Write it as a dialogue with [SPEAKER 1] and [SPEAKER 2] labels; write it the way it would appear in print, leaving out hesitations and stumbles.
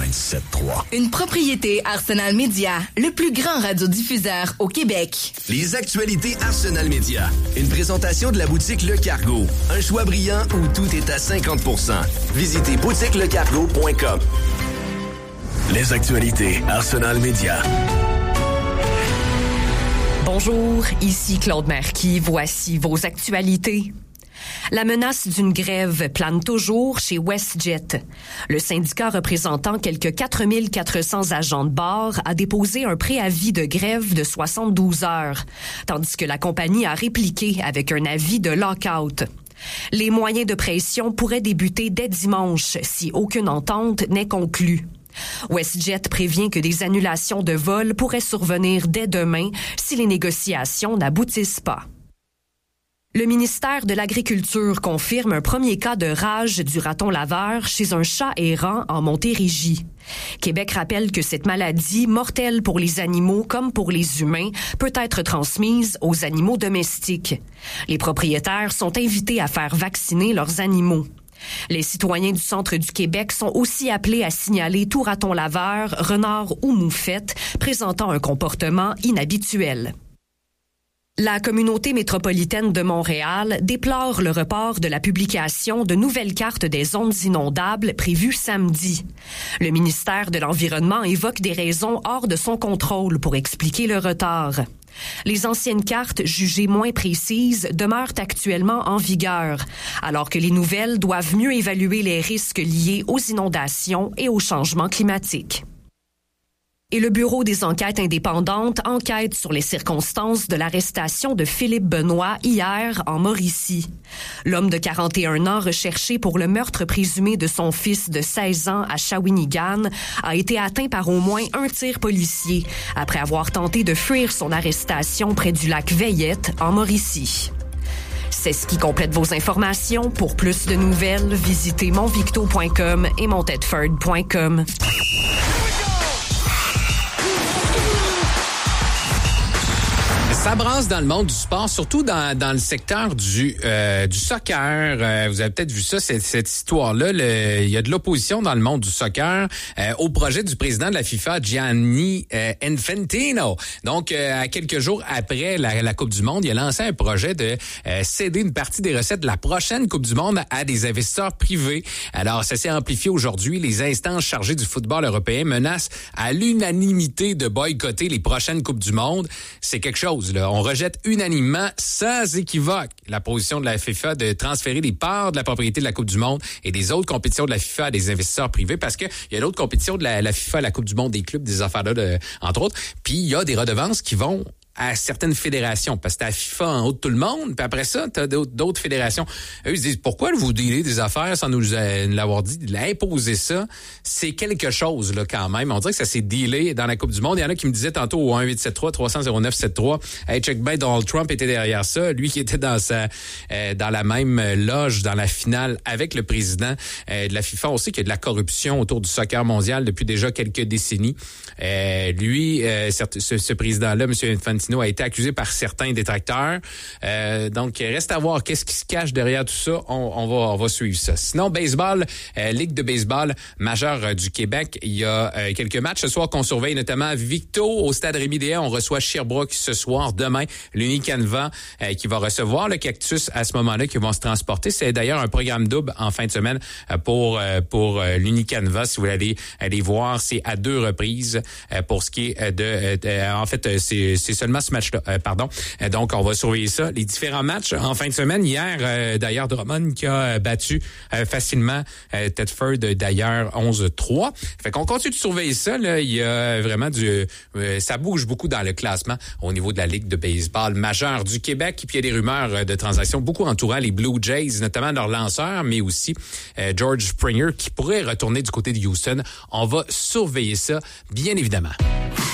[SPEAKER 1] 97.3.
[SPEAKER 2] Une propriété Arsenal Média, le plus grand radiodiffuseur au Québec.
[SPEAKER 3] Les actualités Arsenal Média. Une présentation de la boutique Le Cargo. Un choix brillant où tout est à 50%. Visitez boutiquelecargo.com.
[SPEAKER 1] Les actualités Arsenal Média.
[SPEAKER 4] Bonjour, ici Claude Marquis. Voici vos actualités. La menace d'une grève plane toujours chez WestJet. Le syndicat représentant quelques 4400 agents de bord a déposé un préavis de grève de 72 heures, tandis que la compagnie a répliqué avec un avis de lock-out. Les moyens de pression pourraient débuter dès dimanche si aucune entente n'est conclue. WestJet prévient que des annulations de vols pourraient survenir dès demain si les négociations n'aboutissent pas. Le ministère de l'Agriculture confirme un premier cas de rage du raton laveur chez un chat errant en Montérégie. Québec rappelle que cette maladie, mortelle pour les animaux comme pour les humains, peut être transmise aux animaux domestiques. Les propriétaires sont invités à faire vacciner leurs animaux. Les citoyens du centre du Québec sont aussi appelés à signaler tout raton laveur, renard ou moufette présentant un comportement inhabituel. La communauté métropolitaine de Montréal déplore le report de la publication de nouvelles cartes des zones inondables prévues samedi. Le ministère de l'Environnement évoque des raisons hors de son contrôle pour expliquer le retard. Les anciennes cartes, jugées moins précises, demeurent actuellement en vigueur, alors que les nouvelles doivent mieux évaluer les risques liés aux inondations et au changement climatique. Et le Bureau des enquêtes indépendantes enquête sur les circonstances de l'arrestation de Philippe Benoît hier en Mauricie. L'homme de 41 ans recherché pour le meurtre présumé de son fils de 16 ans à Shawinigan a été atteint par au moins un tir policier après avoir tenté de fuir son arrestation près du lac Veillette en Mauricie. C'est ce qui complète vos informations. Pour plus de nouvelles, visitez monvicto.com et montedford.com.
[SPEAKER 5] Ça brasse dans le monde du sport, surtout dans le secteur du soccer. Vous avez peut-être vu ça, cette histoire-là. Il y a de l'opposition dans le monde du soccer au projet du président de la FIFA, Gianni Infantino. Donc, à quelques jours après la Coupe du Monde, il a lancé un projet de céder une partie des recettes de la prochaine Coupe du Monde à des investisseurs privés. Alors, ça s'est amplifié aujourd'hui. Les instances chargées du football européen menacent à l'unanimité de boycotter les prochaines Coupes du Monde. C'est quelque chose. Là. On rejette unanimement, sans équivoque, la position de la FIFA de transférer des parts de la propriété de la Coupe du Monde et des autres compétitions de la FIFA à des investisseurs privés parce que il y a d'autres compétitions de la FIFA, la Coupe du Monde, des clubs, des affaires-là, entre autres. Puis il y a des redevances qui vont à certaines fédérations, parce que t'as la FIFA en haut de tout le monde, puis après ça, t'as d'autres fédérations. Eux, ils se disent, pourquoi vous dealez des affaires sans nous l'avoir dit, l'imposer ça? C'est quelque chose, là, quand même. On dirait que ça s'est dealé dans la Coupe du Monde. Il y en a qui me disaient tantôt au 1-873-300-0973, hey, check bien, Donald Trump était derrière ça. Lui qui était dans la même loge, dans la finale avec le président de la FIFA. On sait qu'il y a de la corruption autour du soccer mondial depuis déjà quelques décennies. Ce président-là, M. Infantino, a été accusé par certains détracteurs. Donc, reste à voir qu'est-ce qui se cache derrière tout ça. On va suivre ça. Sinon, baseball, Ligue de baseball majeure du Québec. Il y a quelques matchs ce soir qu'on surveille, notamment Victo au Stade Rémy-Déhay. On reçoit Sherbrooke ce soir. Demain, l'Unicanva qui va recevoir le Cactus à ce moment-là, qui vont se transporter. C'est d'ailleurs un programme double en fin de semaine pour l'Unicanva. Si vous voulez aller voir, c'est à 2 reprises pour ce qui est en fait, c'est seulement ce match-là, donc, on va surveiller ça. Les différents matchs en fin de semaine. Hier, d'ailleurs, Drummond qui a battu facilement Tedford, d'ailleurs, 11-3. Fait qu'on continue de surveiller ça. Là. Il y a vraiment ça bouge beaucoup dans le classement au niveau de la Ligue de baseball majeure du Québec. Puis il y a des rumeurs de transactions beaucoup entourant les Blue Jays, notamment leur lanceur, mais aussi George Springer qui pourrait retourner du côté de Houston. On va surveiller ça, bien évidemment.